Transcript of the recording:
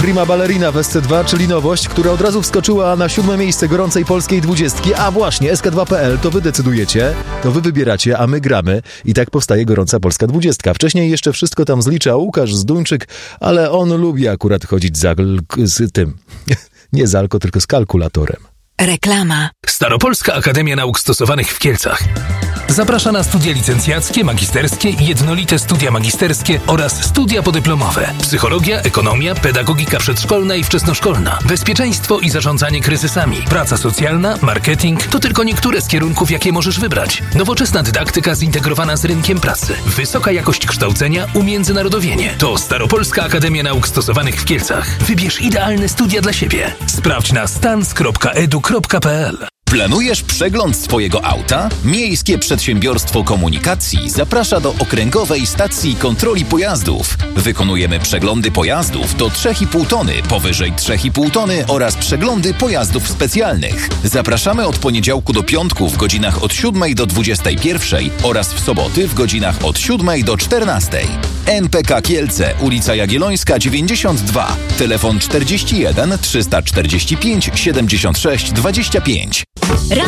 Prima Ballerina w SC2, czyli nowość, która od razu wskoczyła na 7. miejsce gorącej polskiej 20. A właśnie, SK2.pl, to wy decydujecie, to wy wybieracie, a my gramy. I tak powstaje gorąca polska 20. Wcześniej jeszcze wszystko tam zlicza Łukasz Zduńczyk, ale on lubi akurat chodzić z tym, nie z alko, tylko z kalkulatorem. Reklama. Staropolska Akademia Nauk Stosowanych w Kielcach zaprasza na studia licencjackie, magisterskie, jednolite studia magisterskie oraz studia podyplomowe. Psychologia, ekonomia, pedagogika przedszkolna i wczesnoszkolna, bezpieczeństwo i zarządzanie kryzysami, praca socjalna, marketing to tylko niektóre z kierunków, jakie możesz wybrać. Nowoczesna dydaktyka zintegrowana z rynkiem pracy, wysoka jakość kształcenia, umiędzynarodowienie. To Staropolska Akademia Nauk Stosowanych w Kielcach. Wybierz idealne studia dla siebie. Sprawdź na stans.edu.pl. Planujesz przegląd swojego auta? Miejskie Przedsiębiorstwo Komunikacji zaprasza do Okręgowej Stacji Kontroli Pojazdów. Wykonujemy przeglądy pojazdów do 3,5 tony, powyżej 3,5 tony oraz przeglądy pojazdów specjalnych. Zapraszamy od poniedziałku do piątku w godzinach od 7 do 21 oraz w soboty w godzinach od 7 do 14. NPK Kielce, ulica Jagiellońska 92, telefon 41 345 76 25.